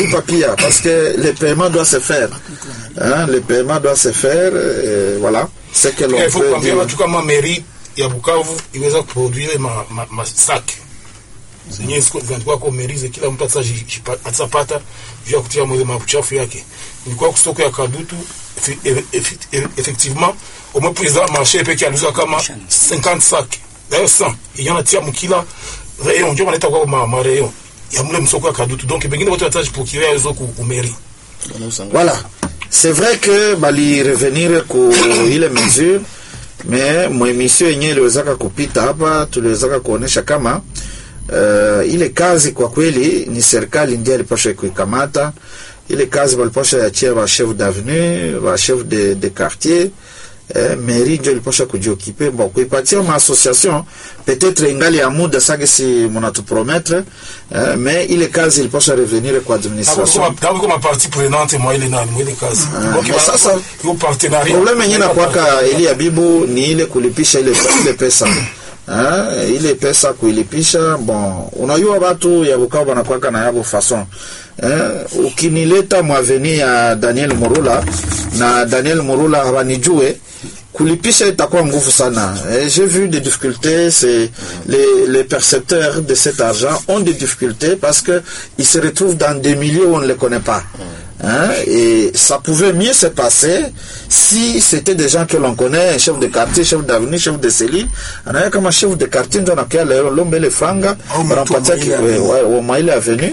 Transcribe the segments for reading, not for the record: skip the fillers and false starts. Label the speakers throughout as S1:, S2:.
S1: kulipa pia parce que le paiement doit se faire. Hein, le paiement doit se faire, voilà. C'est que l'on
S2: peut dire. En tout cas, ma mairie ya Bukavu iweza kuproduire ma sac. Zenye zinakuwa kwa mairie kila mtu atapata juu ya kutia mwele mabuchafu yake. Nilikuwa kusoko ya Kadutu effectivement au moins président marché peke aluza kama 50 sacs. D'ailleurs 100. Il y en a tia mukila rayon ndio wanaleta kwa ma rayon. Ya mule msoko ya Kadutu. Donc pengine watu wataji procurer hizo ku mairie.
S1: Voilà. C'est vrai que bali revenir ku ile mesure mais moi émission yenyewe iliwezaka kupita hapa tuliwezaka kuonesha kama ile kazi kwa kweli ni serikali ndiye alipaswa kuikamata. Ile kazi walipaswa yachia wa chef d'avenue, wa chef de quartier, mairie ndio ilipaswa kujiokipe bon kuipatia ma association peut-être ingali ya muda sage si mnatu promettre mais ile kazi ilipaswa revenir kwa administration
S2: kama partie prenante moi ile nani ile kazi
S1: okay sasa
S2: hiyo partenariat
S1: problème yenyewe na kwaka ili Abibu ni ile kulipisha ile pesa ile pesa kuilipisha bon unajua watu ya Bukavu wanakuwa na yabo façon ukinileta mwaveni ya Daniel Murula na Daniel Murula hawanijue kulipisha itakuwa nguvu sana. J'ai vu des difficultés, c'est les percepteurs de cet argent ont des difficultés parce que ils se retrouvent dans des milieux où on ne les connaît pas. Hein? Et ça pouvait mieux se passer si c'était des gens que l'on connaît, un chef de quartier, chef d'avenue, chef de cellule. On a comme un chef de quartier, on a l'homme les franga, on a au maile avenue,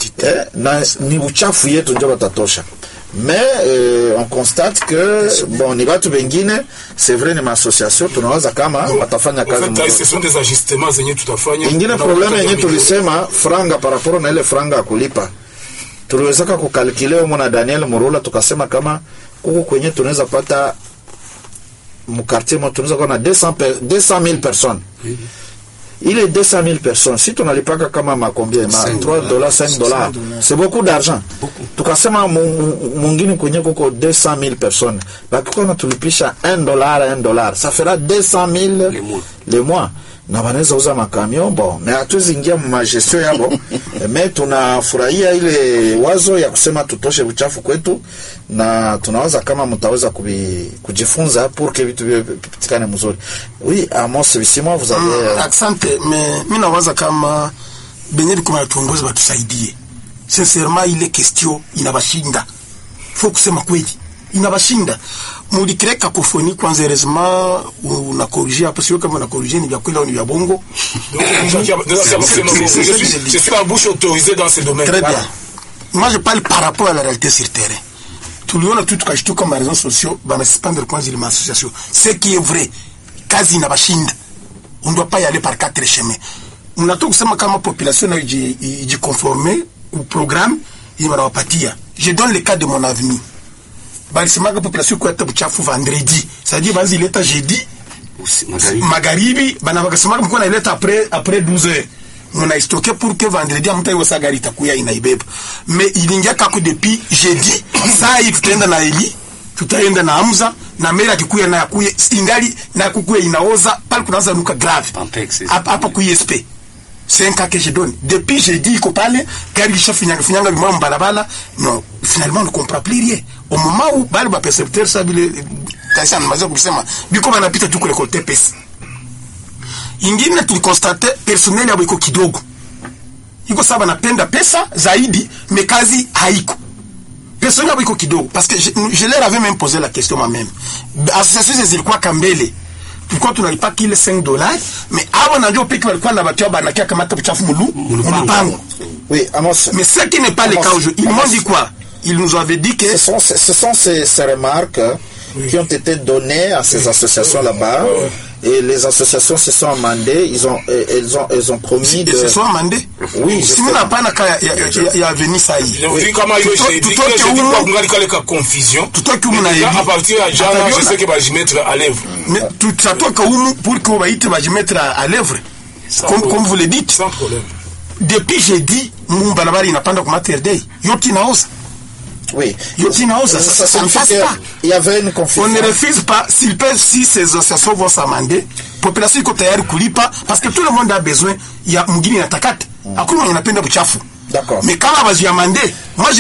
S1: ni uchafu yetu ndio watatosha. Mais on constate que bon ni watu wengine c'est vrai ni association tunawaza kama watafanya kazi
S2: mzuri. Ce sont des ajustements zenye tutafanya.
S1: Ingine problème yenye tulisema franga par rapport na ile franga ya kulipa. Tuliwezaka kukalkile huko na Daniel Murula tukasema kama huko kwenye tunaweza pata mkartie mo tunaweza kuwa na 200,000 personnes. Il est 200,000 personnes. Si tu n'alipaka kama ma combien ma $3, $5, c'est beaucoup d'argent. Tukasema mwingine kwenye kuko 200,000 personnes. Bakiko na tulipisha $1, ça fera 200,000 les mois. Na wanaweza uza makamion bon mais hatuwezi ingia ma gestion yabo mais tunafurahia ile wazo ya kusema tutoshe uchafu kwetu na tunawaza kama mtaweza kujifunza pour que vitu vipitikane mzuri. Oui, Amos Bisimwa vous avez
S3: accent mais mimi nawaza kama benye kama tuongozi watusaidie. Sincèrement ile question inabashinda. Faut kusema kweli. Inabashinda. Mulikire kakofoni kwanza heureusement una corriger hapo sio kama una corriger ni vya kweli au ni vya bongo.
S2: Je suis la bouche autorisée dans ce domaine.
S3: Très bien. Moi je parle par rapport à la réalité sur terrain. Tuliona tu tukashtuka comme réseaux sociaux bana suspendre kwanza ile association. Ce qui est vrai, kazi inabashinda. On ne doit pas y aller par quatre chemins. Mnatoka kusema kama population ijiconformer au programme inawapatia. Je donne le cas de mon avenue. Balisemaga population kwa tabuchafu vendredi. C'est-à-dire banzi leta jeudi magharibi bana bakasemaga mko na leta après 12 heures. Muna stocké pour que vendredi amta iwasa gari takuya inaibeba. Mais ilingia kako depuis jeudi. Saa hii tutaenda na Eli, tutaenda na Hamza na Mera kikuya na yakuye ingali na kukuya inaoza pale kunaanza nuka grave. Hapa ku ISP. C'est un cas que je donne. Depuis jeudi iko pale gari lishafinyanga bimwa mbalabala. Non, finalement on ne comprend plus rien. Au moment où bali ba percepteur sabile kaisa namaza kusema biko banapita tu kule kote pesa. Ingine tulikonstate personnel yabo iko kidogo. Iko sababu napenda pesa zaidi mais kazi haiko. Personnel yabo iko kidogo parce que je leur avais même posé la question moi-même. Association zilikuwa kambele. Pourquoi tunalipa kile $5 mais hawa najua peke walikuwa na batia banakia kama tabuchafu mulupango.
S1: Oui, Amos.
S3: Mais ce qui n'est pas le cas aujourd'hui. Ils m'ont dit quoi? Ils nous avaient dit que
S1: ce sont ces remarques qui ont été données à ces associations là-bas et les associations se sont amendées, elles ont promis de
S3: se sont amendées.
S1: Oui,
S3: si on n'a pas il y a venu ça y.
S2: Je dis comment il dit que kungali kale ka confusion.
S3: Tout à coup on a
S2: à partir de Jana je sais que va y mettre à l'œuvre.
S3: Mais tout ça toi pour que va y mettre à l'œuvre. Comme vous le dites.
S2: Sans problème.
S3: Depuis jeudi mon balabari inapanda kwa Mater Day. Yote inaoza.
S1: Oui.
S3: Ça ne passe pas.
S1: Il y avait une confusion.
S3: On ne refuse pas si ces associations vont s'amender. Population iko tayari kulipa parce que tout le monde a besoin ya mgini na takata. Hakuna mwenye anapenda buchafu.
S1: D'accord.
S3: Mais kama baziamande, moi